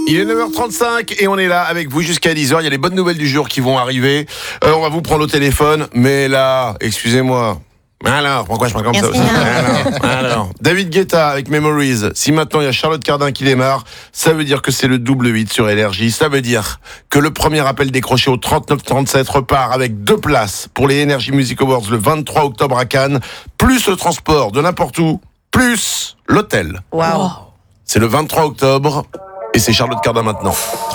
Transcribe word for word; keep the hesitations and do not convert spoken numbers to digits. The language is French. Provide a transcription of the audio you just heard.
Il est neuf heures trente-cinq et on est là avec vous jusqu'à dix heures. Il y a les bonnes nouvelles du jour qui vont arriver. Euh, on va vous prendre au téléphone, mais là, excusez-moi. Alors, pourquoi je parle comme Merci. ça alors, alors, David Guetta avec Memories. Si maintenant il y a Charlotte Cardin qui démarre, ça veut dire que c'est le double huit sur Énergie. Ça veut dire que le premier appel décroché au trente-neuf trente-sept repart avec deux places pour les Energy Music Awards le vingt-trois octobre à Cannes, plus le transport de n'importe où, plus l'hôtel. Waouh. C'est le vingt-trois octobre et c'est Charlotte Cardin maintenant.